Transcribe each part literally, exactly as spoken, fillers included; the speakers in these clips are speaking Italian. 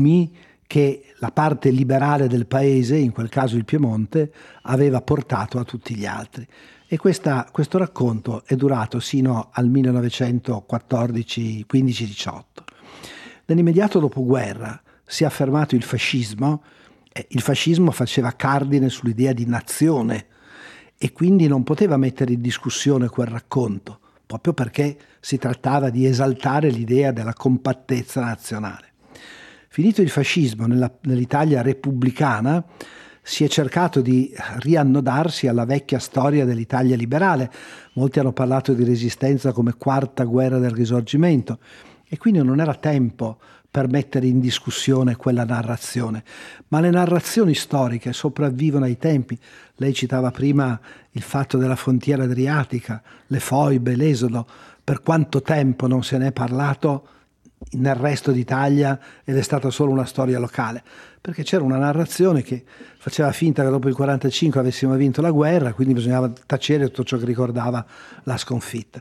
fumi che la parte liberale del paese, in quel caso il Piemonte, aveva portato a tutti gli altri. E questa, questo racconto è durato sino al millenovecentoquattordici, quindici, diciotto. Nell'immediato dopoguerra si è affermato il fascismo. Eh, il fascismo faceva cardine sull'idea di nazione e quindi non poteva mettere in discussione quel racconto, proprio perché si trattava di esaltare l'idea della compattezza nazionale. Finito il fascismo nella, nell'Italia repubblicana, si è cercato di riannodarsi alla vecchia storia dell'Italia liberale. Molti hanno parlato di resistenza come quarta guerra del Risorgimento e quindi non era tempo per mettere in discussione quella narrazione. Ma le narrazioni storiche sopravvivono ai tempi. Lei citava prima il fatto della frontiera adriatica, le foibe, l'esodo. Per quanto tempo non se ne è parlato nel resto d'Italia ed è stata solo una storia locale? Perché c'era una narrazione che faceva finta che dopo il quarantacinque avessimo vinto la guerra, quindi bisognava tacere tutto ciò che ricordava la sconfitta.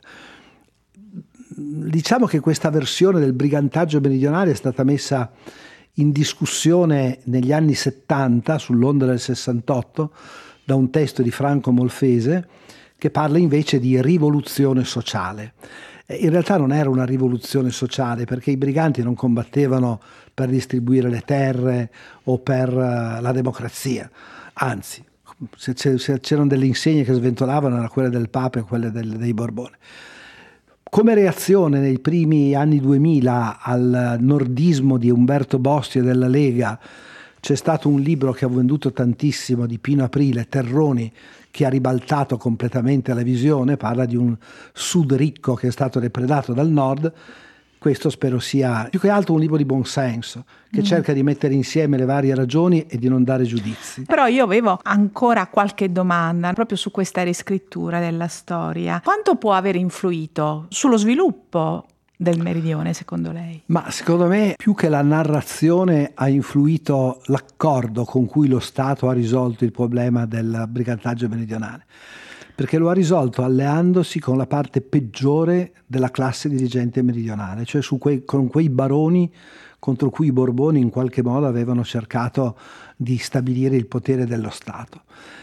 Diciamo che questa versione del brigantaggio meridionale è stata messa in discussione negli anni settanta, sull'onda del sessantotto, da un testo di Franco Molfese che parla invece di rivoluzione sociale. In realtà non era una rivoluzione sociale, perché i briganti non combattevano per distribuire le terre o per uh, la democrazia. Anzi, se, se c'erano delle insegne che sventolavano era quelle del Papa e quelle del, dei Borbone. Come reazione nei primi anni duemila al nordismo di Umberto Bossi e della Lega c'è stato un libro che ha venduto tantissimo di Pino Aprile, Terroni, che ha ribaltato completamente la visione, parla di un sud ricco che è stato depredato dal nord. Questo spero sia più che altro un libro di buonsenso, che mm. cerca di mettere insieme le varie ragioni e di non dare giudizi. Però io avevo ancora qualche domanda proprio su questa riscrittura della storia. Quanto può aver influito sullo sviluppo del meridione, secondo lei? Ma secondo me più che la narrazione ha influito l'accordo con cui lo Stato ha risolto il problema del brigantaggio meridionale, perché lo ha risolto alleandosi con la parte peggiore della classe dirigente meridionale, cioè su quei, con quei baroni contro cui i Borboni in qualche modo avevano cercato di stabilire il potere dello Stato.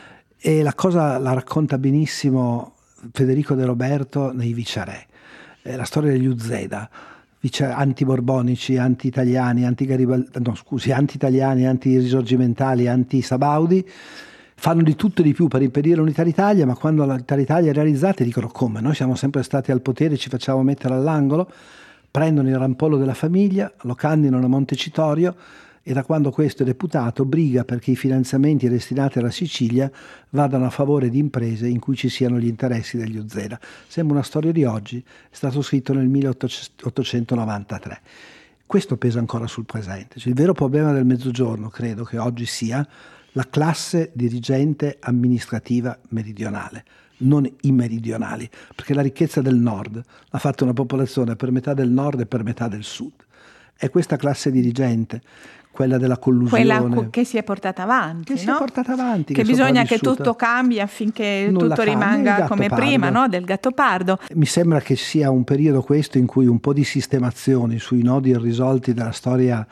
E la cosa la racconta benissimo Federico De Roberto nei Viceré. La storia degli Uzzeda, anti-borbonici, anti-italiani, anti-Garibaldi, no scusi, anti-italiani, anti-risorgimentali, anti-Sabaudi, fanno di tutto e di più per impedire l'unità d'Italia, ma quando l'unità d'Italia è realizzata dicono: come? Noi siamo sempre stati al potere, ci facciamo mettere all'angolo. Prendono il rampollo della famiglia, lo candidano a Montecitorio e da quando questo è deputato briga perché i finanziamenti destinati alla Sicilia vadano a favore di imprese in cui ci siano gli interessi degli Uzzeda. Sembra una storia di oggi, è stato scritto nel milleottocentonovantatré. Questo pesa ancora sul presente. Cioè, il vero problema del Mezzogiorno credo che oggi sia la classe dirigente amministrativa meridionale, non i meridionali, perché la ricchezza del nord ha fatto una popolazione per metà del nord e per metà del sud. È questa classe dirigente, quella della collusione, quella che si è portata avanti, che si no? è portata avanti, che, che bisogna che tutto cambi affinché non tutto rimanga come prima, no? Del Gattopardo. Mi sembra che sia un periodo questo in cui un po' di sistemazione sui nodi irrisolti della storia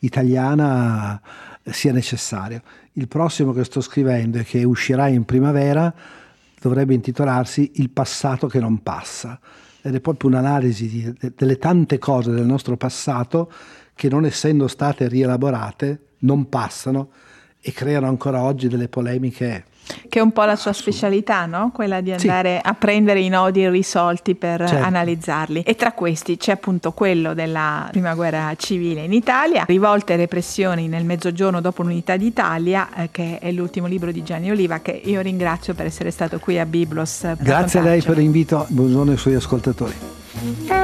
italiana sia necessario. Il prossimo che sto scrivendo e che uscirà in primavera dovrebbe intitolarsi Il passato che non passa, ed è proprio un'analisi di, de, delle tante cose del nostro passato che, non essendo state rielaborate, non passano e creano ancora oggi delle polemiche. Che è un po' la sua specialità, no? Quella di andare sì. a prendere i nodi irrisolti per certo. analizzarli. E tra questi c'è appunto quello della prima guerra civile in Italia, rivolte e repressioni nel Mezzogiorno dopo l'unità d'Italia, eh, che è l'ultimo libro di Gianni Oliva, che io ringrazio per essere stato qui a Biblos. Grazie a lei per l'invito, buongiorno ai suoi ascoltatori.